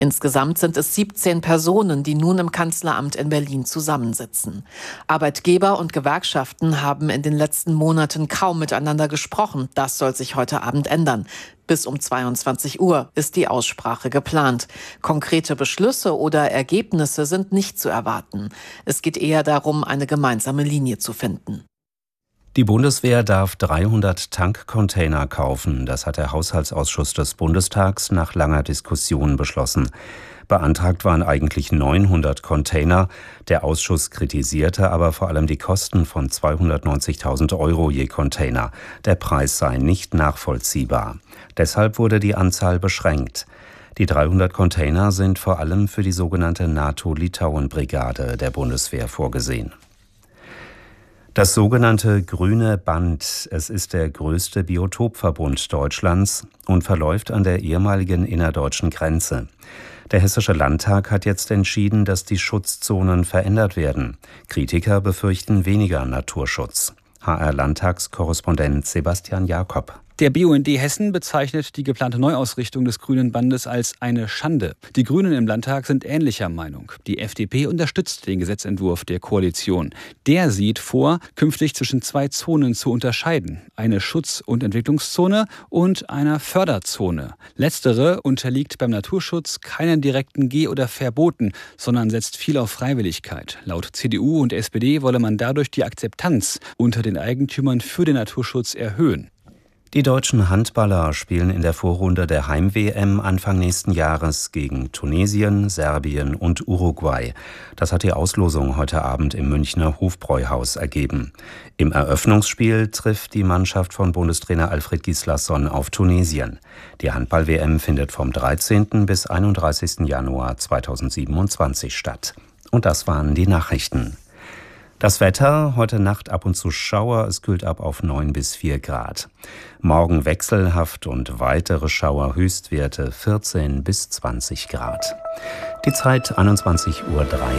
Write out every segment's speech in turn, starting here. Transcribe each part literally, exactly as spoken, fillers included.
Insgesamt sind es siebzehn Personen, die nun im Kanzleramt in Berlin zusammensitzen. Arbeitgeber und Gewerkschaften haben in den letzten Monaten kaum miteinander gesprochen. Das soll sich heute Abend ändern. Bis um zweiundzwanzig Uhr ist die Aussprache geplant. Konkrete Beschlüsse oder Ergebnisse sind nicht zu erwarten. Es geht eher darum, eine gemeinsame Linie zu finden. Die Bundeswehr darf dreihundert Tankcontainer kaufen. Das hat der Haushaltsausschuss des Bundestags nach langer Diskussion beschlossen. Beantragt waren eigentlich neunhundert Container. Der Ausschuss kritisierte aber vor allem die Kosten von zweihundertneunzigtausend Euro je Container. Der Preis sei nicht nachvollziehbar. Deshalb wurde die Anzahl beschränkt. Die dreihundert Container sind vor allem für die sogenannte NATO-Litauen-Brigade der Bundeswehr vorgesehen. Das sogenannte Grüne Band, es ist der größte Biotopverbund Deutschlands und verläuft an der ehemaligen innerdeutschen Grenze. Der Hessische Landtag hat jetzt entschieden, dass die Schutzzonen verändert werden. Kritiker befürchten weniger Naturschutz. H R-Landtagskorrespondent Sebastian Jakob. Der B U N D Hessen bezeichnet die geplante Neuausrichtung des Grünen Bandes als eine Schande. Die Grünen im Landtag sind ähnlicher Meinung. Die F D P unterstützt den Gesetzentwurf der Koalition. Der sieht vor, künftig zwischen zwei Zonen zu unterscheiden. Eine Schutz- und Entwicklungszone und einer Förderzone. Letztere unterliegt beim Naturschutz keinen direkten Geh- oder Verboten, sondern setzt viel auf Freiwilligkeit. Laut C D U und S P D wolle man dadurch die Akzeptanz unter den Eigentümern für den Naturschutz erhöhen. Die deutschen Handballer spielen in der Vorrunde der Heim-W M Anfang nächsten Jahres gegen Tunesien, Serbien und Uruguay. Das hat die Auslosung heute Abend im Münchner Hofbräuhaus ergeben. Im Eröffnungsspiel trifft die Mannschaft von Bundestrainer Alfred Gislason auf Tunesien. Die Handball-W M findet vom dreizehnten bis einunddreißigsten Januar zweitausendsiebenundzwanzig statt. Und das waren die Nachrichten. Das Wetter, heute Nacht ab und zu Schauer, es kühlt ab auf neun bis vier Grad. Morgen wechselhaft und weitere Schauer, Höchstwerte vierzehn bis zwanzig Grad. Die Zeit einundzwanzig Uhr drei.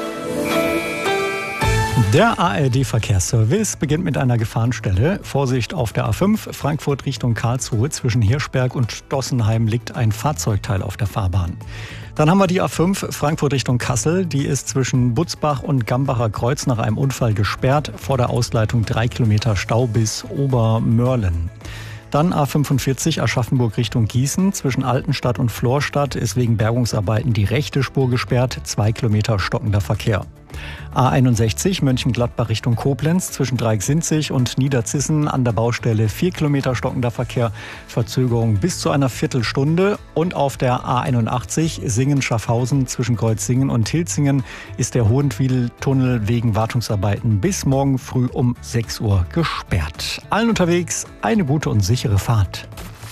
Der A R D-Verkehrsservice beginnt mit einer Gefahrenstelle. Vorsicht auf der A fünf, Frankfurt Richtung Karlsruhe. Zwischen Hirschberg und Dossenheim liegt ein Fahrzeugteil auf der Fahrbahn. Dann haben wir die A fünf, Frankfurt Richtung Kassel. Die ist zwischen Butzbach und Gambacher Kreuz nach einem Unfall gesperrt. Vor der Ausleitung drei Kilometer Stau bis Obermörlen. Dann A fünfundvierzig Aschaffenburg Richtung Gießen. Zwischen Altenstadt und Florstadt ist wegen Bergungsarbeiten die rechte Spur gesperrt. Zwei Kilometer stockender Verkehr. A einundsechzig Mönchengladbach Richtung Koblenz. Zwischen Dreiecksinzig und Niederzissen an der Baustelle vier Kilometer stockender Verkehr. Verzögerung bis zu einer Viertelstunde. Und auf der A einundachtzig Singen-Schaffhausen zwischen Kreuzsingen und Hilzingen ist der Hohenwiedeltunnel wegen Wartungsarbeiten bis morgen früh um sechs Uhr gesperrt. Allen unterwegs eine gute und sichere Fahrt.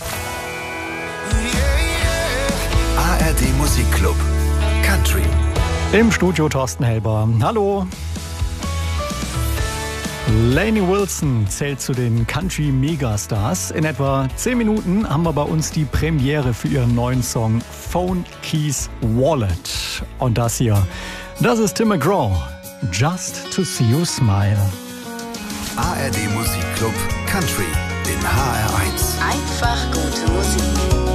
A R D Musikclub Country. Im Studio Thorsten Helber. Hallo. Lainey Wilson zählt zu den Country-Megastars. In etwa zehn Minuten haben wir bei uns die Premiere für ihren neuen Song Phone Keys Wallet. Und das hier, das ist Tim McGraw. Just to see you smile. A R D Musikclub Country in H R eins. Einfach gute Musik.